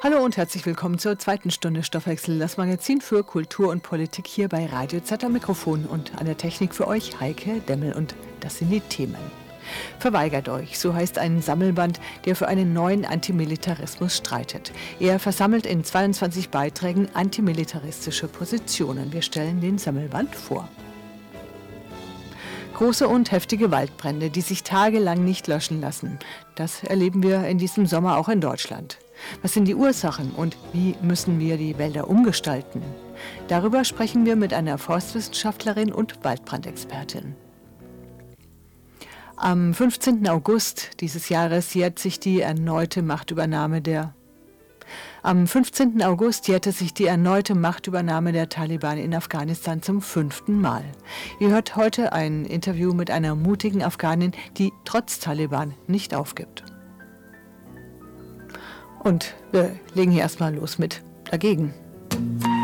Hallo und herzlich willkommen zur zweiten Stunde Stoffwechsel, das Magazin für Kultur und Politik hier bei Radio Z am Mikrofon und an der Technik für euch Heike Demmel, und das sind die Themen. Verweigert euch, so heißt ein Sammelband, der für einen neuen Antimilitarismus streitet. Er versammelt in 22 Beiträgen antimilitaristische Positionen. Wir stellen den Sammelband vor. Große und heftige Waldbrände, die sich tagelang nicht löschen lassen. Das erleben wir in diesem Sommer auch in Deutschland. Was sind die Ursachen und wie müssen wir die Wälder umgestalten? Darüber sprechen wir mit einer Forstwissenschaftlerin und Waldbrandexpertin. Am 15. August dieses Jahres jährte sich die erneute Machtübernahme der Taliban in Afghanistan zum 5. Mal. Ihr hört heute ein Interview mit einer mutigen Afghanin, die trotz Taliban nicht aufgibt. Und wir legen hier erstmal los mit dagegen.